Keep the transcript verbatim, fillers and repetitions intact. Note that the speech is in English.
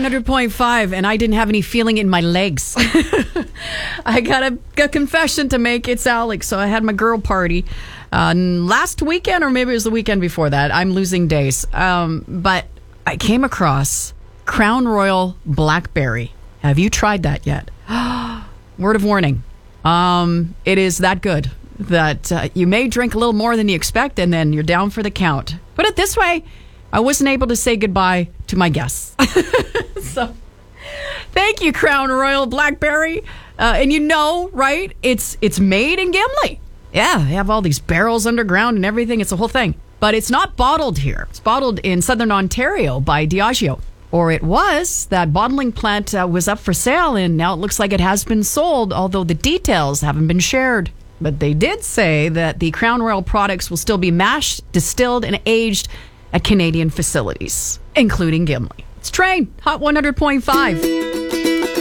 one hundred point five, and I didn't have any feeling in my legs. I got a, a confession to make. It's Alex. So I had my girl party uh, last weekend, or maybe it was the weekend before that. I'm losing days. Um, but I came across Crown Royal Blackberry. Have you tried that yet? Word of warning. Um, it is that good that uh, you may drink a little more than you expect, and then you're down for the count. Put it this way, I wasn't able to say goodbye to my guests. So, thank you, Crown Royal Blackberry. Uh, and you know, right? It's it's made in Gimli. Yeah, they have all these barrels underground and everything. It's a whole thing. But it's not bottled here. It's bottled in Southern Ontario by Diageo. Or it was. That bottling plant uh, was up for sale, and now it looks like it has been sold, although the details haven't been shared. But they did say that the Crown Royal products will still be mashed, distilled, and aged at Canadian facilities, including Gimli. It's Train, Hot one hundred point five.